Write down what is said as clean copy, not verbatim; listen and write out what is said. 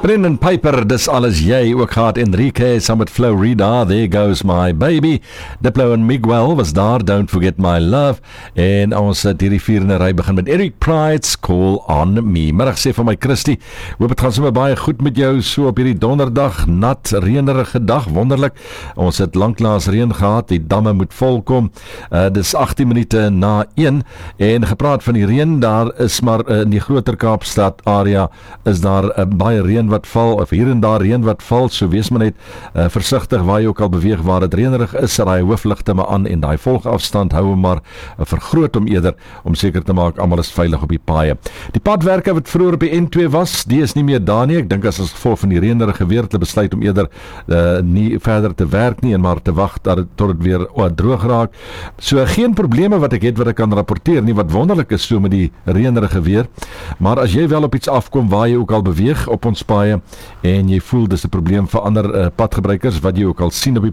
Brendan Piper, dis alles jy, ook gehad Enrique, saam met Florida, There Goes My Baby, Diplo en Miguel was daar, Don't Forget My Love, en ons het hierdie vierende ry begin met Eric Pride's Call On Me. Middag sê van my Christie, hoop het gaan sommer baie goed met jou, so op hierdie donderdag, nat, reënerige dag, wonderlik, ons het lanklaas reën gehad, die damme moet volkom, dis 18 minute na 1, en gepraat van die reën, daar is maar in die groter Kaapstad area, is daar baie reën wat val, of hier en daar reën wat val, so wees maar net versigtig waar jy ook al beweeg, waar het reënerig is, raai hoofligte maar aan en daai volgafstand hou hom maar vergroot om eerder, om seker te maak almal is veilig op die paaie. Die padwerke wat vroeër op die N2 was, die is nie meer daar nie, ek dink as gevolg van die reënerige weer te besluit om eerder nie verder te werk nie en maar te wag tot het weer droog raak. So geen probleme wat ek kan rapporteer nie, wat wonderlik is so met die reënerige weer, maar as jy wel op iets afkom waar jy ook al beweeg op ons paaie en jy voel dis 'n probleem vir ander padgebruikers wat jy ook al sien op die